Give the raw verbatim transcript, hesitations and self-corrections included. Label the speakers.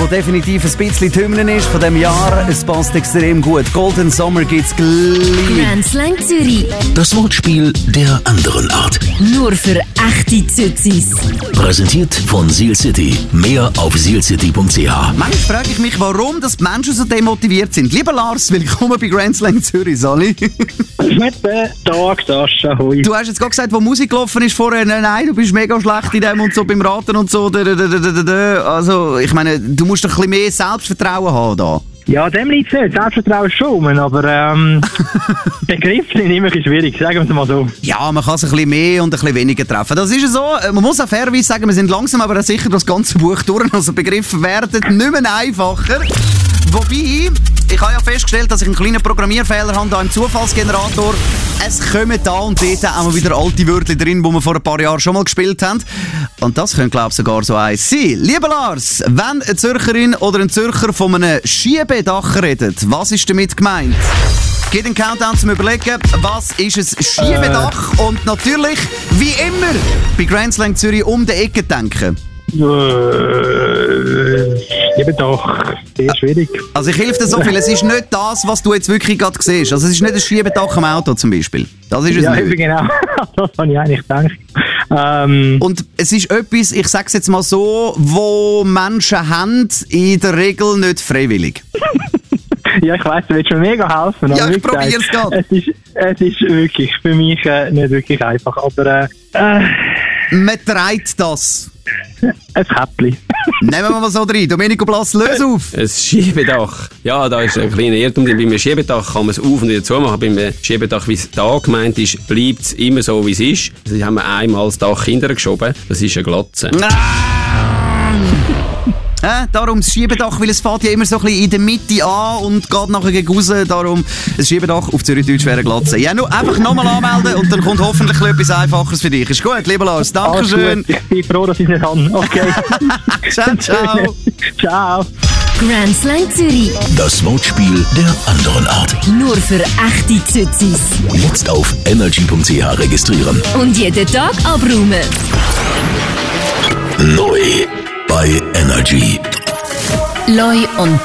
Speaker 1: was definitiv ein bisschen die Hymne ist von diesem Jahr. Es passt extrem gut. Golden Summer gibt's gleich.
Speaker 2: Grand Slang Zürich.
Speaker 3: Das Wortspiel der anderen Art.
Speaker 2: Nur für echte Zützis.
Speaker 3: Präsentiert von Seal City. Mehr auf seal city punkt c h.
Speaker 1: Manchmal frage ich mich, warum dass die Menschen so demotiviert sind. Lieber Lars, willkommen bei Grand Slang Zürich, Sali.
Speaker 4: Guten Tag, Sascha, hoi.
Speaker 1: Du hast jetzt gerade gesagt, wo Musik gelaufen ist vorher, nein, nein, du bist mega schlecht in dem und so beim Raten und so. Also, ich meine, du musst doch ein bisschen mehr Selbstvertrauen haben da.
Speaker 4: Ja, dem liegt es nicht. Selbstvertrauen schon, aber ähm, Begriffe sind immer ein bisschen schwierig, sagen wir es mal so.
Speaker 1: Ja, man kann sich ein bisschen mehr und ein bisschen weniger treffen. Das ist ja so. Man muss auch fairerweise sagen, wir sind langsam aber sicher das ganze Buch durch. Also Begriffe werden nicht mehr einfacher. Wobei, ich habe ja festgestellt, dass ich einen kleinen Programmierfehler habe da im Zufallsgenerator. Es kommen da und dort auch mal wieder alte Wörter drin, die wir vor ein paar Jahren schon mal gespielt haben. Und das könnte, glaube ich, sogar so eins sein. Lieber Lars, wenn eine Zürcherin oder ein Zürcher von einem Schiebedach redet, was ist damit gemeint? Geht den Countdown zum Überlegen, was ist ein Schiebedach? Äh. Und natürlich, wie immer, bei Grand Slang Zürich um die Ecke denken.
Speaker 4: Äh, eben doch, sehr schwierig.
Speaker 1: Also ich helfe dir so viel, es ist nicht das, was du jetzt wirklich gerade siehst. Also es ist nicht ein Schiebedach am Auto zum Beispiel. Das ist es
Speaker 4: ja,
Speaker 1: nicht.
Speaker 4: Genau, das habe ich eigentlich gedacht. Ähm,
Speaker 1: Und es ist etwas, ich sage es jetzt mal so, wo Menschen haben, in der Regel nicht freiwillig.
Speaker 4: Ja, ich weiss, du willst mir mega helfen.
Speaker 1: Ja, ich probiere es gerade.
Speaker 4: Es ist, es ist wirklich für mich äh, nicht wirklich einfach, aber äh,
Speaker 1: man trägt das.
Speaker 4: Ein Käppli.
Speaker 1: Nehmen wir mal so rein. Domenico Blass, löse auf.
Speaker 5: Ein Schiebedach. Ja, da ist ein kleiner Irrtum. Bei einem Schiebedach kann man es auf und wieder zumachen. Bei einem Schiebedach, wie es da gemeint ist, bleibt es immer so, wie es ist. Also haben wir einmal das Dach hinterher geschoben. Das ist eine Glatze.
Speaker 1: Äh, darum das Schiebedach, weil es fährt ja immer so ein bisschen in der Mitte an und geht nachher gegen raus. Darum das Schiebedach auf Zürich-Deutsch wäre Glatze. Ja, nur einfach nochmal anmelden und dann kommt hoffentlich etwas Einfacheres für dich. Ist gut, lieber Lars. Dankeschön.
Speaker 4: Ich bin froh, dass ich es nicht habe. Okay.
Speaker 1: Ciao, ciao.
Speaker 4: Ciao.
Speaker 2: Grand Slang Zürich.
Speaker 3: Das Wortspiel der anderen Art.
Speaker 2: Nur für echte Zützis.
Speaker 3: Jetzt auf energy punkt c h registrieren.
Speaker 2: Und jeden Tag abräumen.
Speaker 3: Neu bei Energy.
Speaker 2: Loi und